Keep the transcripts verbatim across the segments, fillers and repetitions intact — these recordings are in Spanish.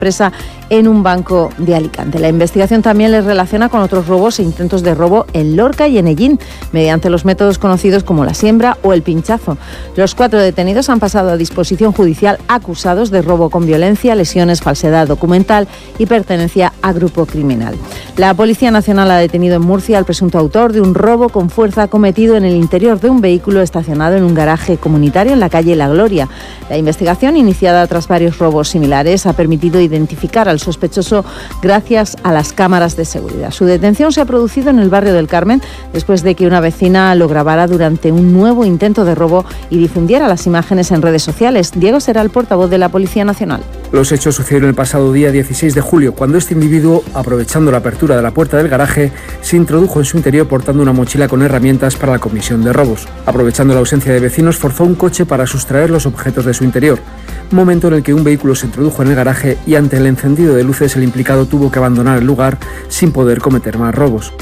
presa en un banco de Alicante. La investigación también les relaciona con otros robos e intentos de robo en Lorca y en Ellín, mediante los métodos conocidos como la siembra o el pinchazo. Los cuatro detenidos han pasado a disposición judicial acusados de robo con violencia, lesiones, falsedad documental y pertenencia a grupo criminal. La Policía Nacional ha detenido en Murcia al presunto autor de un robo con fuerza cometido en el interior de un vehículo estacionado en un garaje comunitario en la calle La Gloria. La investigación, iniciada tras varios robos similares, ha permitido identificar al sospechoso gracias a las cámaras de seguridad. Su detención se ha producido en el barrio del Carmen después de que una vecina lo grabara durante un nuevo intento de robo y difundiera las imágenes en redes sociales. Diego será el portavoz de la Policía Nacional. Los hechos sucedieron el pasado día dieciséis de julio, cuando este individuo, aprovechando la apertura de la puerta del garaje, se introdujo en su interior portando una mochila con herramientas para la comisión de robos. Aprovechando la ausencia de vecinos, forzó un coche para sustraer los objetos de su interior, momento en el que un vehículo se introdujo en el garaje y ante el encendido de luces el implicado tuvo que abandonar el lugar sin poder cometer más robos.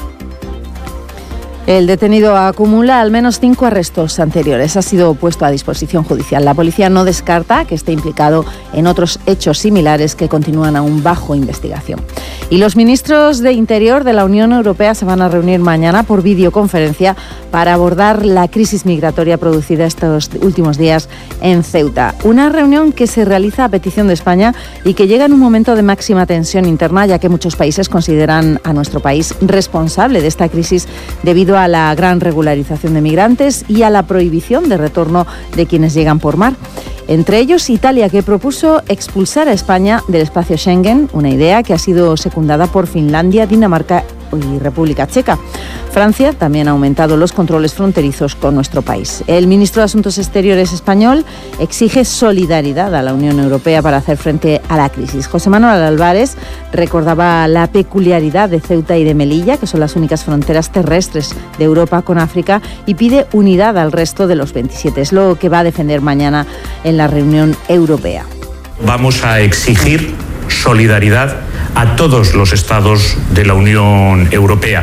El detenido acumula al menos cinco arrestos anteriores. Ha sido puesto a disposición judicial. La policía no descarta que esté implicado en otros hechos similares que continúan aún bajo investigación. Y los ministros de Interior de la Unión Europea se van a reunir mañana por videoconferencia para abordar la crisis migratoria producida estos últimos días en Ceuta. Una reunión que se realiza a petición de España y que llega en un momento de máxima tensión interna, ya que muchos países consideran a nuestro país responsable de esta crisis debido a la gran regularización de migrantes y a la prohibición de retorno de quienes llegan por mar. Entre ellos, Italia, que propuso expulsar a España del espacio Schengen, una idea que ha sido secundada por Finlandia, Dinamarca y República Checa. Francia también ha aumentado los controles fronterizos con nuestro país. El ministro de Asuntos Exteriores español exige solidaridad a la Unión Europea para hacer frente a la crisis. José Manuel Álvarez recordaba la peculiaridad de Ceuta y de Melilla, que son las únicas fronteras terrestres de Europa con África, y pide unidad al resto de los veintisiete. Es lo que va a defender mañana en la reunión europea. Vamos a exigir solidaridad a todos los estados de la Unión Europea.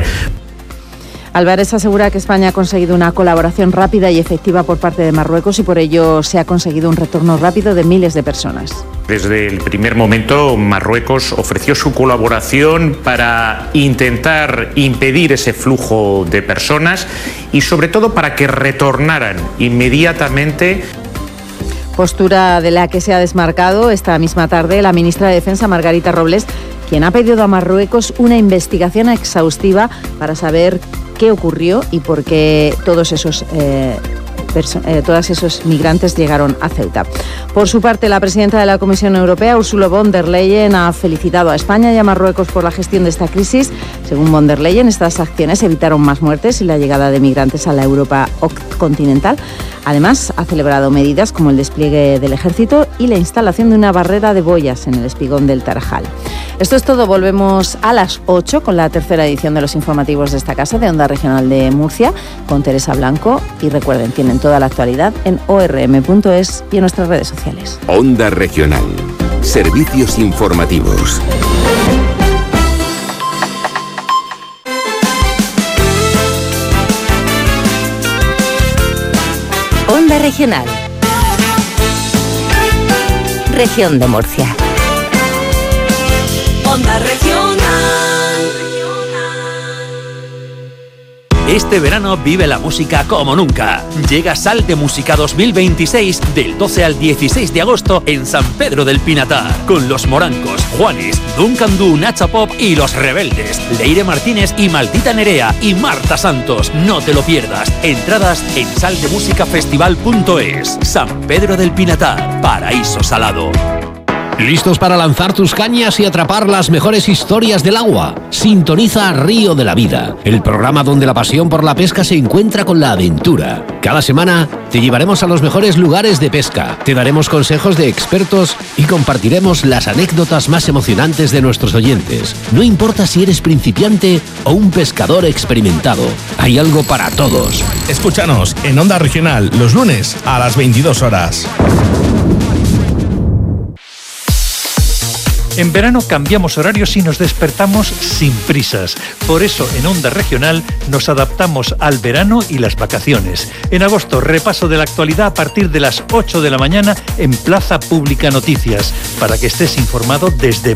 Álvarez asegura que España ha conseguido una colaboración rápida y efectiva por parte de Marruecos y por ello se ha conseguido un retorno rápido de miles de personas. Desde el primer momento, Marruecos ofreció su colaboración para intentar impedir ese flujo de personas y sobre todo para que retornaran inmediatamente. Postura de la que se ha desmarcado esta misma tarde la ministra de Defensa, Margarita Robles, quien ha pedido a Marruecos una investigación exhaustiva para saber qué ocurrió y por qué todos esos, eh, perso- eh, todos esos migrantes llegaron a Ceuta. Por su parte, la presidenta de la Comisión Europea, Ursula von der Leyen, ha felicitado a España y a Marruecos por la gestión de esta crisis. Según von der Leyen, estas acciones evitaron más muertes y la llegada de migrantes a la Europa continental. Además, ha celebrado medidas como el despliegue del ejército y la instalación de una barrera de boyas en el espigón del Tarajal. Esto es todo. Volvemos a las ocho con la tercera edición de los informativos de esta casa de Onda Regional de Murcia con Teresa Blanco. Y recuerden, tienen toda la actualidad en o erre eme punto es y en nuestras redes sociales. Onda Regional. Servicios informativos. Onda Regional. Región de Murcia. Onda Regional. Este verano vive la música como nunca. Llega Salte Música dos mil veintiséis del doce al dieciséis de agosto en San Pedro del Pinatar, con Los Morancos, Juanes, Duncan Du, Nacha Pop y Los Rebeldes, Leire Martínez y Maldita Nerea y Marta Santos. No te lo pierdas. Entradas en saltemusicafestival punto es. San Pedro del Pinatar, paraíso salado. ¿Listos para lanzar tus cañas y atrapar las mejores historias del agua? Sintoniza Río de la Vida, el programa donde la pasión por la pesca se encuentra con la aventura. Cada semana te llevaremos a los mejores lugares de pesca, te daremos consejos de expertos y compartiremos las anécdotas más emocionantes de nuestros oyentes. No importa si eres principiante o un pescador experimentado, hay algo para todos. Escúchanos en Onda Regional los lunes a las veintidós horas. En verano cambiamos horarios y nos despertamos sin prisas. Por eso en Onda Regional nos adaptamos al verano y las vacaciones. En agosto, repaso de la actualidad a partir de las ocho de la mañana en Plaza Pública Noticias, para que estés informado desde